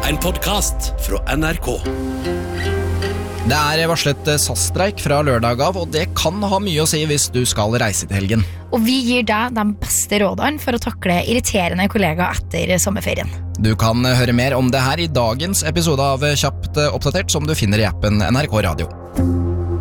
en podcast fra NRK. Det varslet SAS-streik fra lørdag av, og det kan ha mye å si hvis du skal reise til helgen. Og vi gir deg de beste rådene for å takle irriterende kollegaer etter sommerferien. Du kan høre mer om det her i dagens episode av Kjapt oppdatert, som du finner i appen NRK Radio.